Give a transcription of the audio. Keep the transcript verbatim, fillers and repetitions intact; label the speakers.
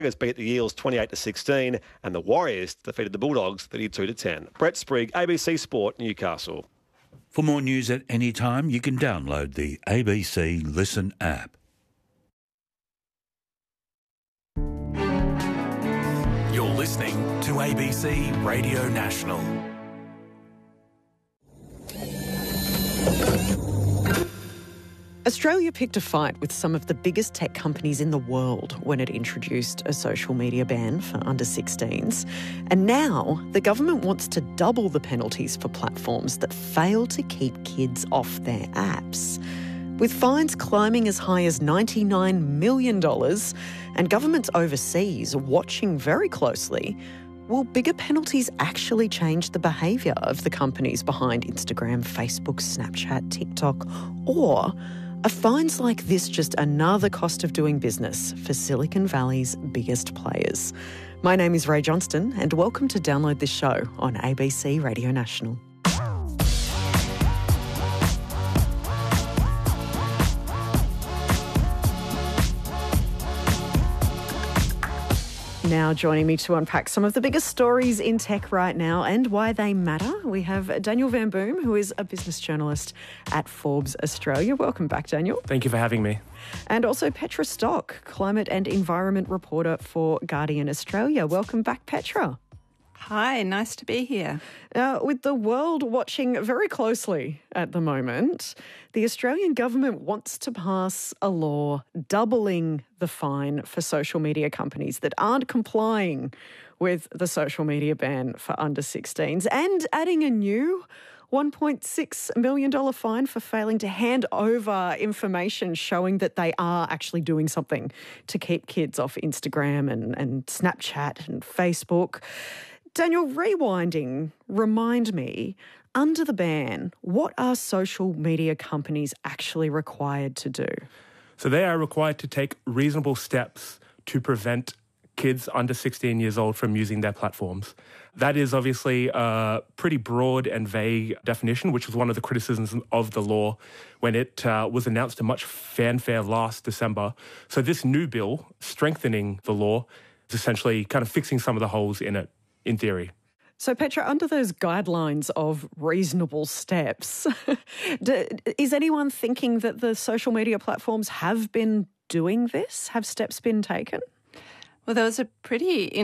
Speaker 1: Tigers beat the Eels twenty-eight to sixteen and the Warriors defeated the Bulldogs thirty-two to ten. Brett Sprigg, A B C Sport, Newcastle.
Speaker 2: For more news at any time, you can download the A B C Listen app.
Speaker 3: You're listening to A B C Radio National.
Speaker 4: Australia picked a fight with some of the biggest tech companies in the world when it introduced a social media ban for under sixteens. And now the government wants to double the penalties for platforms that fail to keep kids off their apps. With fines climbing as high as ninety-nine million dollars and governments overseas watching very closely, will bigger penalties actually change the behaviour of the companies behind Instagram, Facebook, Snapchat, TikTok, or are fines like this just another cost of doing business for Silicon Valley's biggest players? My name is Ray Johnston and welcome to Download This Show on A B C Radio National. Now joining me to unpack some of the biggest stories in tech right now and why they matter, we have Daniel Van Boom, who is a business journalist at Forbes Australia. Welcome back, Daniel.
Speaker 5: Thank you for having me.
Speaker 4: And also Petra Stock, climate and environment reporter for Guardian Australia. Welcome back, Petra.
Speaker 6: Hi, nice to be here.
Speaker 4: Uh, with the world watching very closely at the moment, the Australian government wants to pass a law doubling the fine for social media companies that aren't complying with the social media ban for under sixteens and adding a new one point six million dollars fine for failing to hand over information showing that they are actually doing something to keep kids off Instagram and, and Snapchat and Facebook. Daniel, rewinding, remind me, under the ban, what are social media companies actually required to do?
Speaker 5: So they are required to take reasonable steps to prevent kids under sixteen years old from using their platforms. That is obviously a pretty broad and vague definition, which was one of the criticisms of the law when it uh, was announced to much fanfare last December. So this new bill, strengthening the law, is essentially kind of fixing some of the holes in it, in theory.
Speaker 4: So, Petra, under those guidelines of reasonable steps, do, is anyone thinking that the social media platforms have been doing this? Have steps been taken?
Speaker 6: Well, there was a pretty